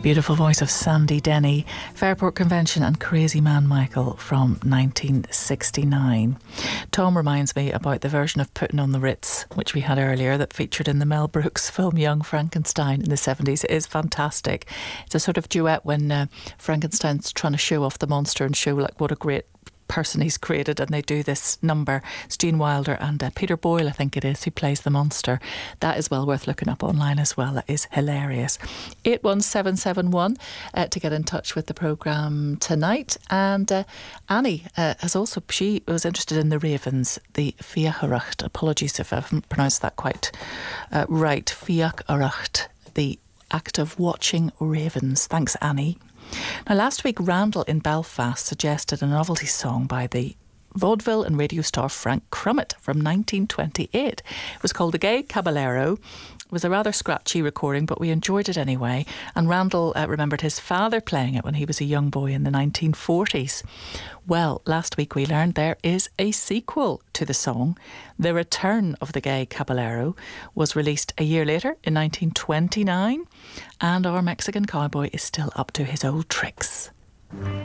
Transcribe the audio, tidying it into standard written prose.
Beautiful voice of Sandy Denny, Fairport Convention and Crazy Man Michael from 1969. Tom reminds me about the version of Puttin' on the Ritz, which we had earlier, that featured in the Mel Brooks film Young Frankenstein in the 70s. It is fantastic. It's a sort of duet when Frankenstein's trying to show off the monster and show like what a great person he's created, and they do this number. It's Gene Wilder and Peter Boyle, I think it is, who plays the monster. That is well worth looking up online as well. That is hilarious. 81771 to get in touch with the programme tonight. And Annie has also, she was interested in the Ravens, the Fiacharacht. Apologies if I haven't pronounced that quite right. Fiacharacht, the act of watching ravens. Thanks, Annie. Now, last week, Randall in Belfast suggested a novelty song by the vaudeville and radio star Frank Crumit from 1928. It was called The Gay Caballero. It was a rather scratchy recording, but we enjoyed it anyway. And Randall remembered his father playing it when he was a young boy in the 1940s. Well, last week we learned there is a sequel to the song. The Return of the Gay Caballero was released a year later in 1929, and our Mexican cowboy is still up to his old tricks.